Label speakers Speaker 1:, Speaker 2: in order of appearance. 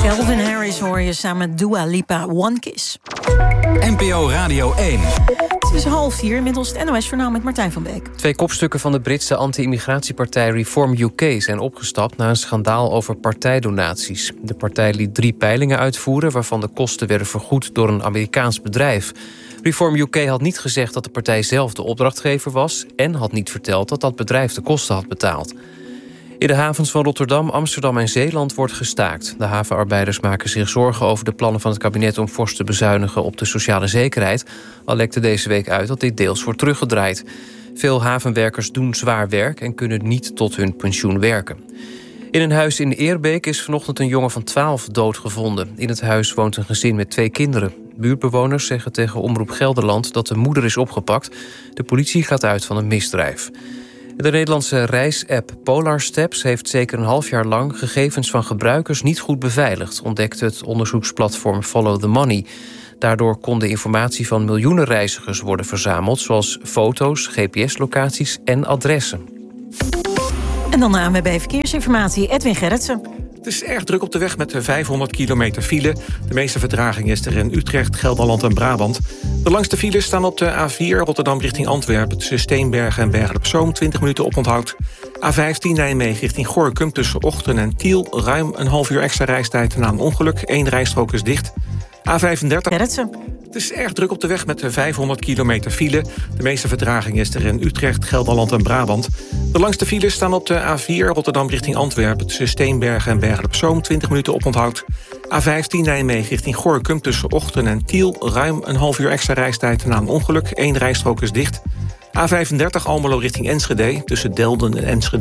Speaker 1: Calvin Harris hoor je samen met Dua Lipa, One Kiss.
Speaker 2: NPO Radio 1.
Speaker 1: Het is 3:30, inmiddels het NOS-journaal met Martijn van Beek.
Speaker 3: 2 kopstukken van de Britse anti-immigratiepartij Reform UK zijn opgestapt na een schandaal over partijdonaties. De partij liet 3 peilingen uitvoeren, waarvan de kosten werden vergoed door een Amerikaans bedrijf. Reform UK had niet gezegd dat de partij zelf de opdrachtgever was en had niet verteld dat dat bedrijf de kosten had betaald. In de havens van Rotterdam, Amsterdam en Zeeland wordt gestaakt. De havenarbeiders maken zich zorgen over de plannen van het kabinet om fors te bezuinigen op de sociale zekerheid. Al lekte deze week uit dat dit deels wordt teruggedraaid. Veel havenwerkers doen zwaar werk en kunnen niet tot hun pensioen werken. In een huis in Eerbeek is vanochtend een jongen van 12 doodgevonden. In het huis woont een gezin met 2 kinderen. Buurtbewoners zeggen tegen Omroep Gelderland dat de moeder is opgepakt. De politie gaat uit van een misdrijf. De Nederlandse reisapp Polar Steps heeft zeker een half jaar lang gegevens van gebruikers niet goed beveiligd, ontdekt het onderzoeksplatform Follow the Money. Daardoor kon de informatie van miljoenen reizigers worden verzameld, zoals foto's, GPS-locaties en adressen.
Speaker 1: En dan de ANWB Verkeersinformatie, Edwin Gerritsen.
Speaker 4: Het is erg druk op de weg met 500 kilometer file. De meeste vertraging is er in Utrecht, Gelderland en Brabant. De langste files staan op de A4 Rotterdam richting Antwerpen, tussen Steenbergen en Bergen-op-Zoom 20 minuten oponthoud. A15 Nijmegen richting Gorinchem tussen Ochten en Tiel, ruim een half uur extra reistijd na een ongeluk. 1 rijstrook is dicht. A35.
Speaker 1: Gerritsen.
Speaker 4: Het is erg druk op de weg met 500 kilometer file. De meeste vertraging is er in Utrecht, Gelderland en Brabant. De langste files staan op de A4 Rotterdam richting Antwerpen, tussen Steenbergen en Bergen-op-Zoom 20 minuten oponthoud. A15 Nijmegen richting Gorinchem tussen Ochten en Tiel, ruim een half uur extra reistijd na een ongeluk. 1 rijstrook is dicht. A35 Almelo richting Enschede tussen Delden en Enschede.